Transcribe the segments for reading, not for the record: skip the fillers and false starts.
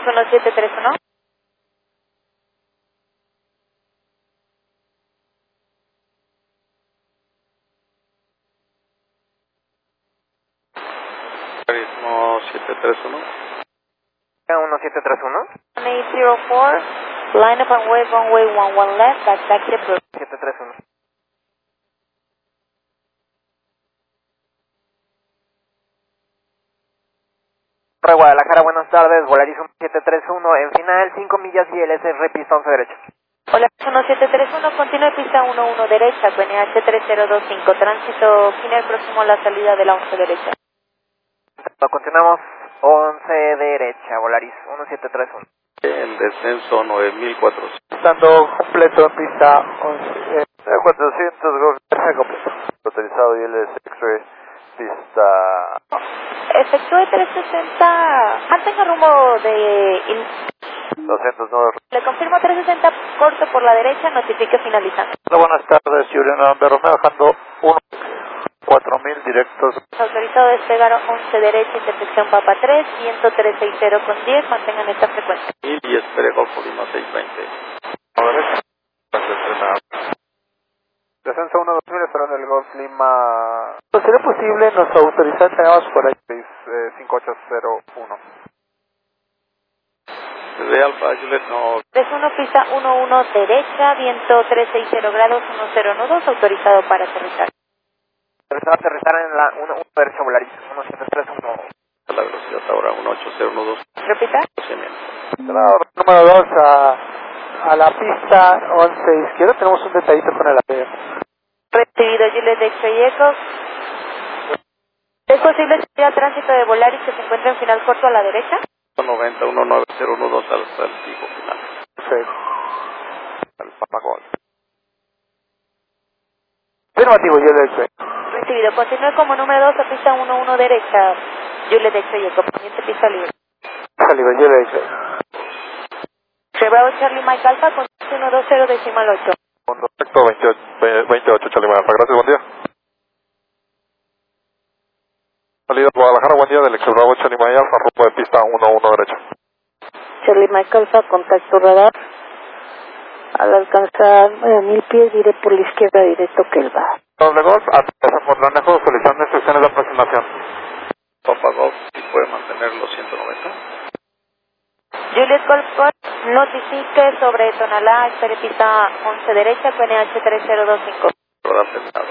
1731. Turismo 731. 1731. 1804, line up and wave runway 11 left, that's taxi approved. 731. Guadalajara, buenas tardes, Volaris 1731, en final 5 millas y LSR pista 11 derecha. Hola, 1731, continúe pista 11 derecha, QNH 3025, tránsito final próximo a la salida de la 11 derecha. Continuamos 11 derecha, Volaris 1731. En descenso 9400. Estando completo en pista 11. 400, viaje completo. Autorizado ILS X-Ray, pista... Efectúe 360, mantenga rumbo de... 209. Le confirmo 360 corto por la derecha, notifique finalizando. Buenas tardes, Juliano Romero, bajando 4000 directos. Autorizado despegar 11 derecha, intersección Papa 3, viento 360 con 10, mantengan esta frecuencia. Y espere Golfo Lima 620. A derecha. Estrenado. Descenso 1-2000, esperando el Golf Lima... ¿Sería posible nos autorizar? Tenemos por ahí 5801. De Alfa Juliet no. 31 pista 11 derecha, viento 360 grados, 1012, autorizado para aterrizar. Autorizado a aterrizar en la 1 derecha, Volaris 1731. A la velocidad ahora 18012. Repita. Número 2 a la pista 11 izquierda. Tenemos un detallito con el avión. Recibido Juliet de X-Ray Echo. ¿Es posible seguir al tránsito de Volaris que se encuentra en final corto a la derecha? 90 19012 hasta el pico final. Sí. El Papagol. Afirmativo, Juliet. Recibido. Continúe como número 2 a pista 11 derecha. Juliet de X-Ray Echo. Pendiente pista libre. Saliva, Juliet. Bravo Charlie Mike Alpha con 120 decimal 8. Correcto, 28, Charlie Alfa. Gracias, buen día. Salida Guadalajara, buen día del Excel Bravo Charlie Alfa, rumbo de pista 11 derecha. Charlie Mike Alpha, contacto radar. Al alcanzar 1000 pies, diré por la izquierda directo que él va. Doble Golf, aterriza por Lanejo, solicitando instrucciones de aproximación. Papa Golf, si puede mantener los 190. Juliet Golf Golf, notifique sobre Tonalá, espere pista 11 derecha, QNH 3025. Rodar pesado.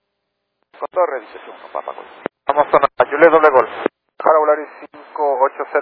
Con todo realización, Papagol. Vamos a Juliet Doble Golf. Guadalajara, Volaris 580.